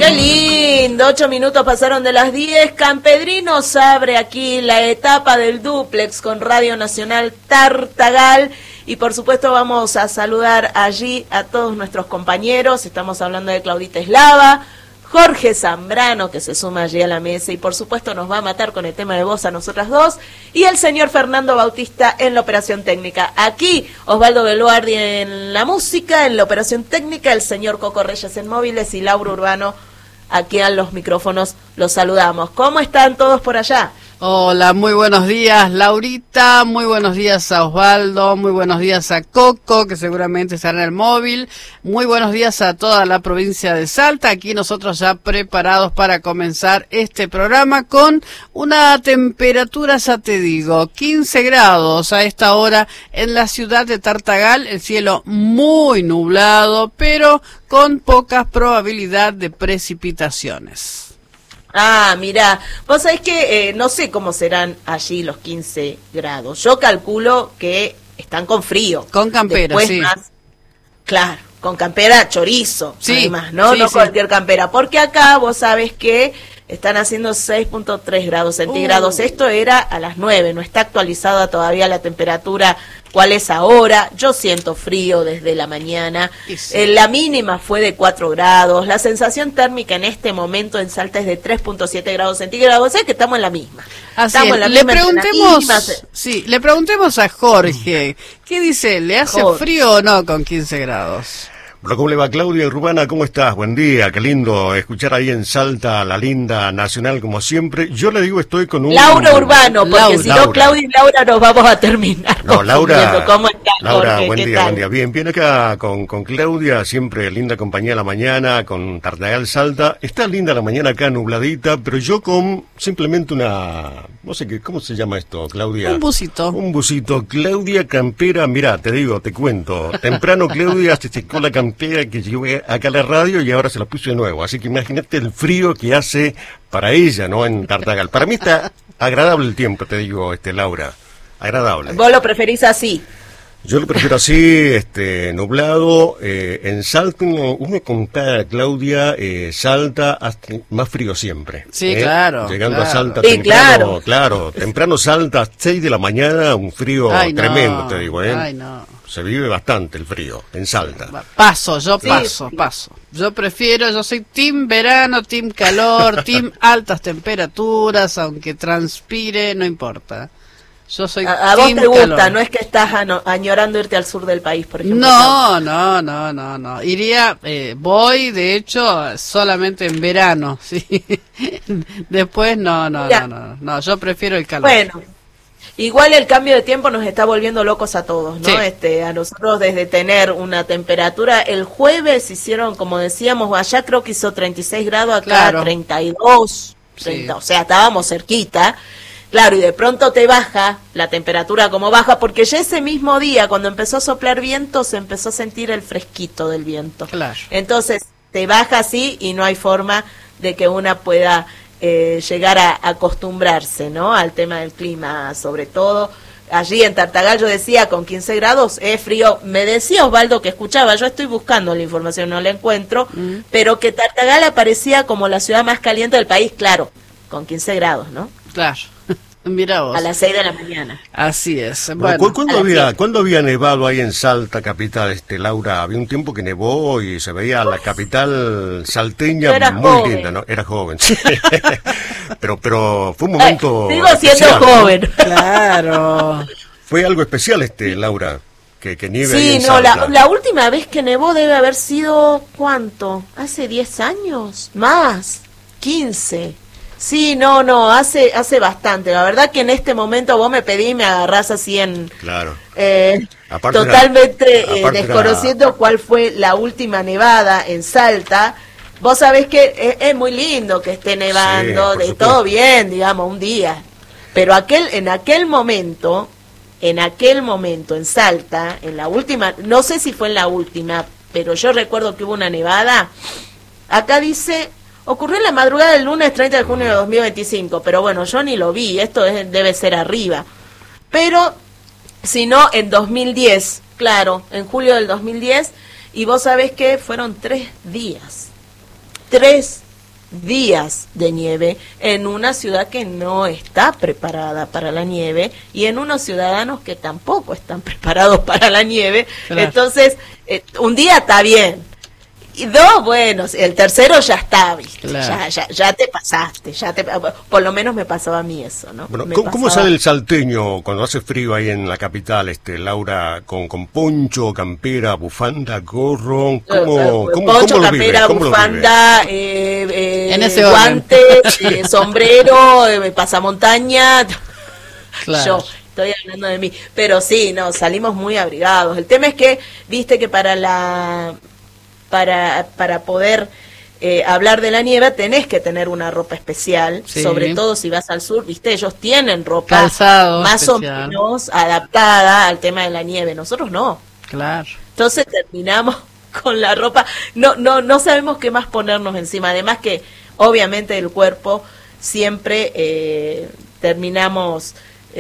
Qué lindo, 8 minutos pasaron de las 10. Campedrinos abre aquí la etapa del dúplex con Radio Nacional Tartagal. Y por supuesto vamos a saludar allí a todos nuestros compañeros. Estamos hablando de Claudita Eslava, Jorge Zambrano, que se suma allí a la mesa y por supuesto nos va a matar con el tema de voz a nosotras dos, y el señor Fernando Bautista en la operación técnica. Aquí Osvaldo Veluardi en la música, en la operación técnica, el señor Coco Reyes en móviles y Laura Urbano aquí a los micrófonos. Los saludamos. ¿Cómo están todos por allá? Hola, muy buenos días Laurita, muy buenos días a Osvaldo, muy buenos días a Coco, que seguramente estará en el móvil, muy buenos días a toda la provincia de Salta, aquí nosotros ya preparados para comenzar este programa con una temperatura, ya te digo, 15 grados a esta hora en la ciudad de Tartagal, el cielo muy nublado, pero con poca probabilidad de precipitaciones. Ah, mirá, vos sabés que no sé cómo serán allí los 15 grados. Yo calculo que están con frío. Con campera, después sí. Más, claro, con campera chorizo, sí, además, ¿no? Sí, no sí. Cualquier campera. Porque acá vos sabés que están haciendo 6.3 grados centígrados. Esto era a las 9, no está actualizada todavía la temperatura. ¿Cuál es ahora? Yo siento frío desde la mañana. Sí. La mínima fue de 4 grados. La sensación térmica en este momento en Salta es de 3.7 grados centígrados. O sea que estamos en la misma. Así estamos es. en la le misma. Le preguntemos a Jorge. ¿Qué dice? ¿Le hace frío o no con 15 grados? Hola, ¿cómo le va, Claudia Urbana? ¿Cómo estás? Buen día, qué lindo escuchar ahí en Salta la linda Nacional como siempre. Yo le digo, estoy con un... Laura Urbano, porque si no, Claudia y Laura nos vamos a terminar. No, Laura, ¿Cómo estás, Laura, Jorge? buen ¿Qué día, tal? buen día. Bien acá con Claudia, siempre linda compañía a la mañana, con Tartagal Salta. Está linda la mañana acá, nubladita, pero yo con simplemente no sé qué, ¿cómo se llama esto, Claudia? Un busito. Un busito. Claudia Campera, mirá, te cuento. Temprano Claudia se secó la campera que llevé acá a la radio y ahora se la puse de nuevo. Así que imagínate el frío que hace para ella, ¿no? En Tartagal. Para mí está agradable el tiempo, te digo, Laura. Agradable. ¿Vos lo preferís así? Yo lo prefiero así, nublado. En Salta, uno contaba, Claudia, Salta hasta más frío siempre. Sí, claro. Llegando claro. a Salta Sí, temprano, claro. Temprano Salta, 6 de la mañana, un frío tremendo, te digo, ¿eh? Ay, no. Se vive bastante el frío en Salta. Paso. Yo soy team verano, team calor, team altas temperaturas, aunque transpire, no importa. Yo soy a vos te gusta, calor. no es que estás añorando irte al sur del país, por ejemplo. No. Iría, voy, de hecho, solamente en verano, sí. Después, no, yo prefiero el calor. Bueno, igual el cambio de tiempo nos está volviendo locos a todos, ¿no? Sí. A nosotros desde tener una temperatura, el jueves hicieron, como decíamos, allá creo que hizo 36 grados, acá claro. 32, 30, sí. O sea, estábamos cerquita. Claro, y de pronto te baja la temperatura como baja, porque ya ese mismo día, cuando empezó a soplar viento, se empezó a sentir el fresquito del viento. Claro. Entonces, te baja así y no hay forma de que una pueda llegar a acostumbrarse, ¿no? Al tema del clima, sobre todo. Allí en Tartagal yo decía, con 15 grados es frío. Me decía Osvaldo que escuchaba, yo estoy buscando la información, no la encuentro, pero que Tartagal aparecía como la ciudad más caliente del país, claro, con 15 grados, ¿no? Claro. Mira vos. A las 6 de la mañana. Así es. Bueno, ¿Cuándo había nevado ahí en Salta, capital, Laura? Había un tiempo que nevó y se veía la capital salteña muy joven. linda, ¿no? Era joven, sí. pero fue un momento sigo siendo especial, joven. ¿no? Claro. Fue algo especial, Laura, que nieve ahí Sí, en no, Salta. la última vez que nevó debe haber sido, ¿cuánto? ¿Hace 10 años? ¿Más? 15. Sí, no, hace bastante. La verdad que en este momento vos me pedís y me agarrás así en... Claro. Totalmente desconociendo cuál fue la última nevada en Salta. Vos sabés que es muy lindo que esté nevando, sí, de todo bien, digamos, un día. Pero en aquel momento en Salta, en la última, no sé si fue en la última, pero yo recuerdo que hubo una nevada. Acá dice... Ocurrió en la madrugada del lunes 30 de junio de 2025, pero bueno, yo ni lo vi, esto debe ser arriba. Pero, si no, en 2010, claro, en julio del 2010, y vos sabés que fueron 3 días. 3 días de nieve en una ciudad que no está preparada para la nieve y en unos ciudadanos que tampoco están preparados para la nieve. Claro. Entonces, un día está bien. Y dos, bueno, el tercero ya está, ¿viste? Claro. Ya te pasaste, por lo menos me pasaba a mí eso, ¿no? Bueno, ¿cómo sale el salteño cuando hace frío ahí en la capital, Laura, con poncho, campera, bufanda, gorro? Poncho, campera, bufanda, guantes, sombrero, pasamontaña. Claro. Yo estoy hablando de mí, pero sí, no, salimos muy abrigados. El tema es que, viste que para poder hablar de la nieve tenés que tener una ropa especial, sí. Sobre todo si vas al sur, viste, ellos tienen ropa calzado más especial, o menos adaptada al tema de la nieve, nosotros no. Claro. Entonces terminamos con la ropa, no sabemos qué más ponernos encima, además que obviamente el cuerpo siempre terminamos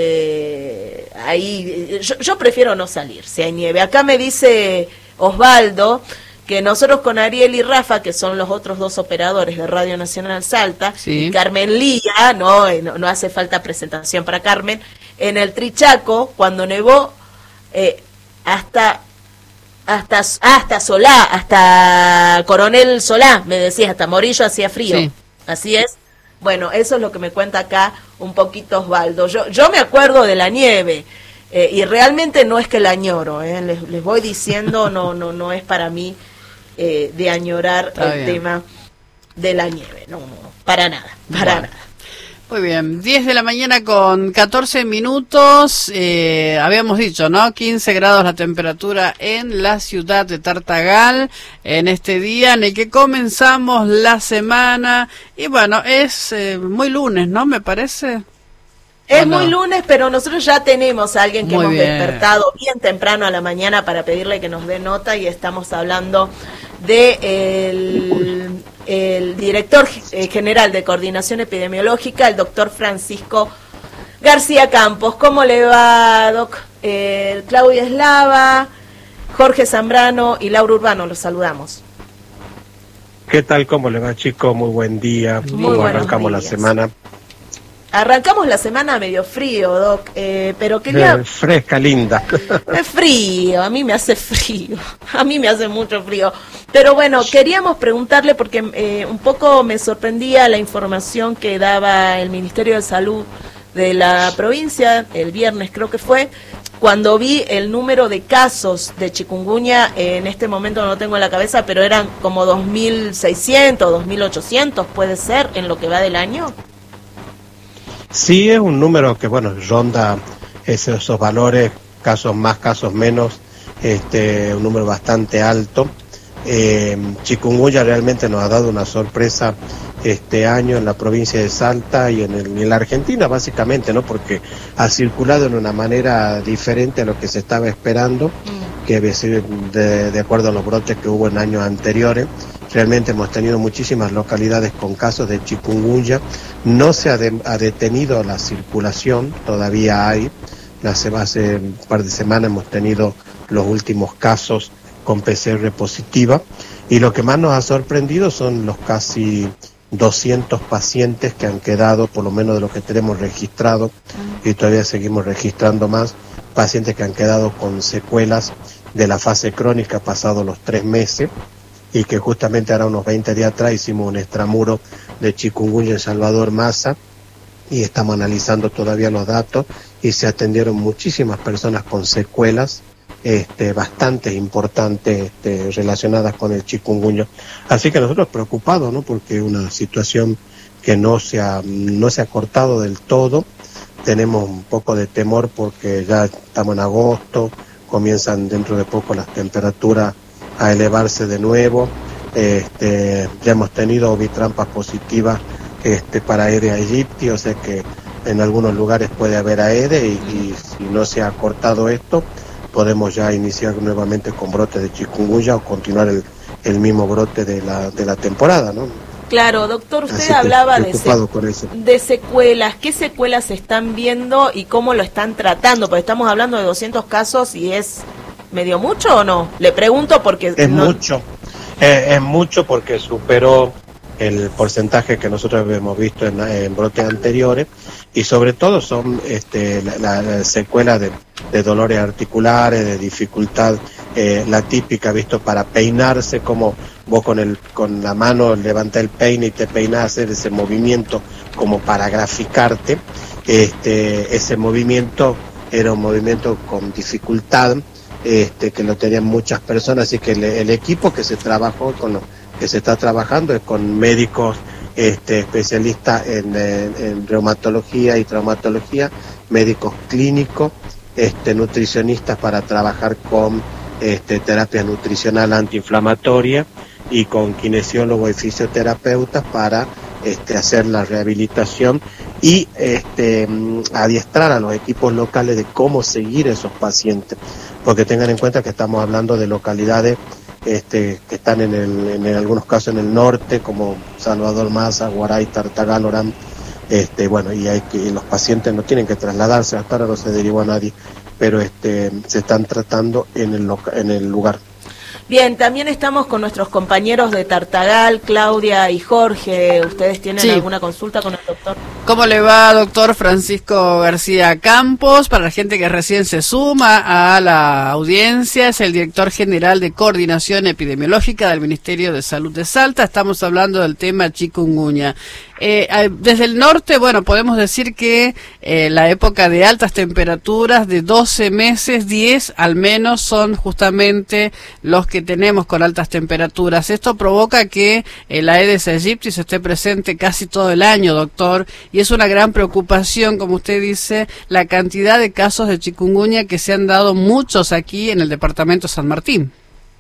ahí, yo prefiero no salir si hay nieve. Acá me dice Osvaldo que nosotros con Ariel y Rafa, que son los otros dos operadores de Radio Nacional Salta, sí. Y Carmen Lía, no hace falta presentación para Carmen, en el Trichaco, cuando nevó, hasta Solá, hasta Coronel Solá, me decías, hasta Morillo hacía frío, sí. Así es. Bueno, eso es lo que me cuenta acá un poquito Osvaldo. Yo me acuerdo de la nieve, y realmente no es que la añoro, les voy diciendo, no es para mí de añorar el tema de la nieve, no, para nada. Muy bien, 10 de la mañana con 14 minutos, habíamos dicho, ¿no? 15 grados la temperatura en la ciudad de Tartagal, en este día en el que comenzamos la semana, y bueno, es muy lunes, ¿no? Me parece. Es muy lunes, pero nosotros ya tenemos a alguien que hemos despertado bien temprano a la mañana para pedirle que nos dé nota, y estamos hablando de el director general de Coordinación Epidemiológica, el doctor Francisco García Campos. ¿Cómo le va, doc? Claudia Eslava, Jorge Zambrano y Laura Urbano, los saludamos. ¿Qué tal? ¿Cómo le va, chicos? Muy buen día. ¿Cómo arrancamos la semana? Arrancamos la semana medio frío, doc, pero quería... Fresca, linda. Es frío, a mí me hace frío, a mí me hace mucho frío. Pero bueno, queríamos preguntarle, porque un poco me sorprendía la información que daba el Ministerio de Salud de la provincia, el viernes creo que fue, cuando vi el número de casos de chikungunya, en este momento no lo tengo en la cabeza, pero eran como 2.600, 2.800, puede ser, en lo que va del año. Sí, es un número que, bueno, ronda esos valores, casos más, casos menos, un número bastante alto. Chikungunya realmente nos ha dado una sorpresa este año en la provincia de Salta y en la Argentina, básicamente, ¿no? Porque ha circulado de una manera diferente a lo que se estaba esperando, que de acuerdo a los brotes que hubo en años anteriores. Realmente hemos tenido muchísimas localidades con casos de chikungunya. No se ha detenido la circulación, todavía hay. Hace un par de semanas hemos tenido los últimos casos con PCR positiva. Y lo que más nos ha sorprendido son los casi 200 pacientes que han quedado, por lo menos de lo que tenemos registrado, y todavía seguimos registrando más, pacientes que han quedado con secuelas de la fase crónica pasados los 3 meses. Y que justamente ahora unos 20 días atrás hicimos un extramuro de chikungunya en Salvador Massa, y estamos analizando todavía los datos, y se atendieron muchísimas personas con secuelas bastante importantes relacionadas con el chikungunya. Así que nosotros preocupados, ¿no? Porque es una situación que no se ha cortado del todo. Tenemos un poco de temor porque ya estamos en agosto, comienzan dentro de poco las temperaturas a elevarse de nuevo. Ya hemos tenido ovitrampas positivas para Aedes aegypti, o sea que en algunos lugares puede haber Aedes, y si no se ha cortado esto, podemos ya iniciar nuevamente con brotes de chikungunya o continuar el mismo brote de la temporada, ¿no? Claro, doctor, usted hablaba de secuelas. ¿Qué secuelas se están viendo y cómo lo están tratando? Porque estamos hablando de 200 casos y es medio mucho, ¿o no? Le pregunto porque... Es mucho porque superó el porcentaje que nosotros hemos visto en brotes anteriores, y sobre todo son la secuela de dolores articulares, de dificultad, la típica, visto, para peinarse, como vos con la mano levantás el peine y te peinás, hacer ese movimiento como para graficarte. Ese movimiento era un movimiento con dificultad, que lo tenían muchas personas, así que el equipo que se trabajó que se está trabajando es con médicos especialistas en reumatología y traumatología, médicos clínicos, nutricionistas para trabajar con terapia nutricional antiinflamatoria, y con kinesiólogos y fisioterapeutas para hacer la rehabilitación y adiestrar a los equipos locales de cómo seguir esos pacientes, porque tengan en cuenta que estamos hablando de localidades que están en algunos casos en el norte, como Salvador Maza, Guaray, Tartagal, Orán, y los pacientes no tienen que trasladarse, hasta ahora no se derivó a nadie, pero se están tratando en el lugar. Bien, también estamos con nuestros compañeros de Tartagal, Claudia y Jorge. ¿Ustedes tienen alguna consulta con el doctor? ¿Cómo le va, doctor Francisco García Campos? Para la gente que recién se suma a la audiencia, es el director general de Coordinación Epidemiológica del Ministerio de Salud de Salta. Estamos hablando del tema chikungunya. Desde el norte, bueno, podemos decir que la época de altas temperaturas de 12 meses, 10 al menos son justamente los que tenemos con altas temperaturas. Esto provoca que la Aedes aegypti esté presente casi todo el año, doctor, y es una gran preocupación, como usted dice, la cantidad de casos de chikungunya que se han dado, muchos aquí en el departamento San Martín.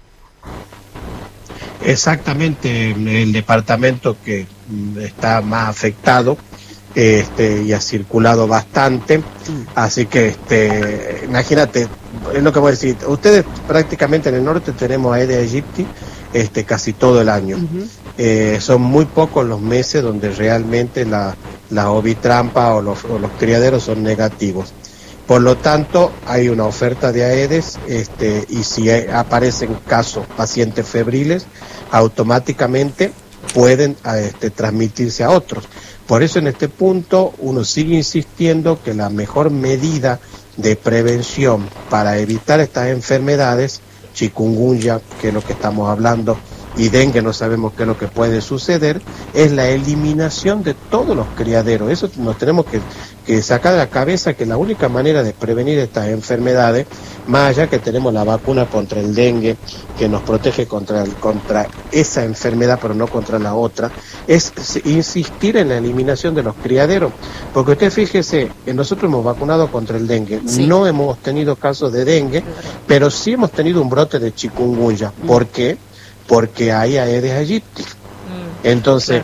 Exactamente, el departamento que está más afectado y ha circulado bastante, así que imagínate, es lo que voy a decir, ustedes prácticamente en el norte tenemos Aedes aegypti casi todo el año. Son muy pocos los meses donde realmente la ovitrampa o los criaderos son negativos. Por lo tanto, hay una oferta de Aedes, y si aparecen casos, pacientes febriles, automáticamente pueden transmitirse a otros. Por eso en este punto uno sigue insistiendo que la mejor medida de prevención para evitar estas enfermedades, chikungunya, que es lo que estamos hablando, y dengue, no sabemos qué es lo que puede suceder, es la eliminación de todos los criaderos. Eso nos tenemos que sacar de la cabeza, que la única manera de prevenir estas enfermedades, más allá que tenemos la vacuna contra el dengue, que nos protege contra esa enfermedad, pero no contra la otra, es insistir en la eliminación de los criaderos. Porque usted fíjese, nosotros hemos vacunado contra el dengue, no hemos tenido casos de dengue, pero sí hemos tenido un brote de chikungunya. ¿Por qué? Porque hay Aedes aegypti. Entonces,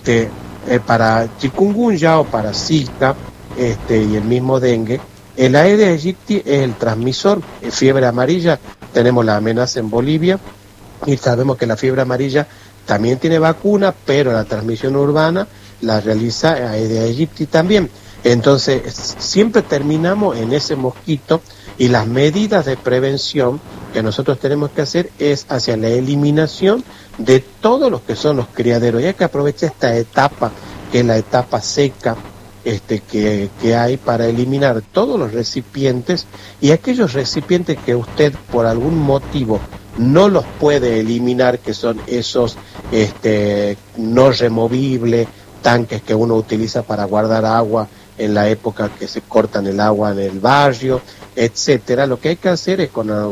para chikungunya o para Zika, y el mismo dengue, el Aedes aegypti es el transmisor. Fiebre amarilla, tenemos la amenaza en Bolivia, y sabemos que la fiebre amarilla también tiene vacuna, pero la transmisión urbana la realiza Aedes aegypti también. Entonces, siempre terminamos en ese mosquito, y las medidas de prevención que nosotros tenemos que hacer es hacia la eliminación de todos los que son los criaderos. Y hay que aprovechar esta etapa, que es la etapa seca, que hay, para eliminar todos los recipientes, y aquellos recipientes que usted por algún motivo no los puede eliminar, que son esos no removibles, tanques que uno utiliza para guardar agua en la época que se cortan el agua en el barrio, etcétera. Lo que hay que hacer es, con